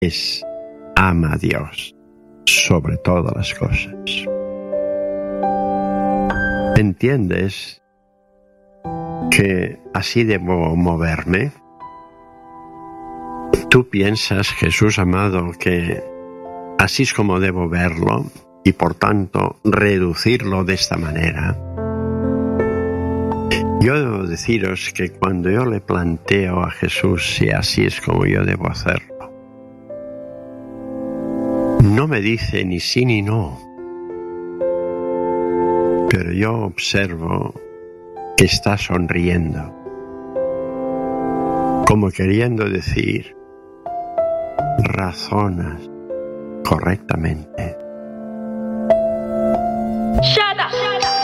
es: ama a Dios sobre todas las cosas. ¿Entiendes que así debo moverme? ¿Tú piensas, Jesús amado, que así es como debo verlo y por tanto reducirlo de esta manera? Yo debo deciros que cuando yo le planteo a Jesús si así es como yo debo hacerlo, no me dice ni sí ni no, pero yo observo que está sonriendo, como queriendo decir: razonas correctamente.